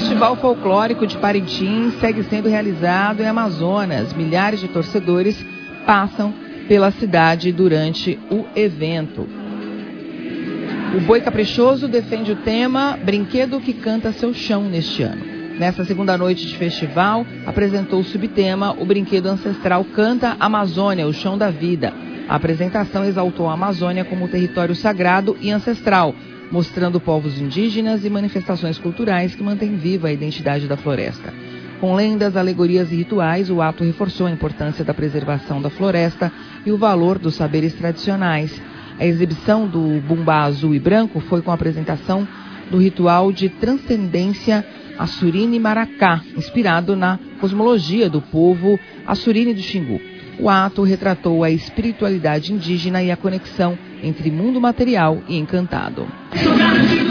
Festival Folclórico de Parintins segue sendo realizado em Amazonas. Milhares de torcedores passam pela cidade durante o evento. O Boi Caprichoso defende o tema Brinquedo que Canta Seu Chão neste ano. Nesta segunda noite de festival, apresentou o subtema O Brinquedo Ancestral Canta Amazônia, o Chão da Vida. A apresentação exaltou a Amazônia como território sagrado e ancestral, mostrando povos indígenas e manifestações culturais que mantêm viva a identidade da floresta. Com lendas, alegorias e rituais, o ato reforçou a importância da preservação da floresta e o valor dos saberes tradicionais. A exibição do Bumbá Azul e Branco foi com a apresentação do ritual de transcendência Assurine Maracá, inspirado na cosmologia do povo Assurine do Xingu. O ato retratou a espiritualidade indígena e a conexão entre mundo material e encantado.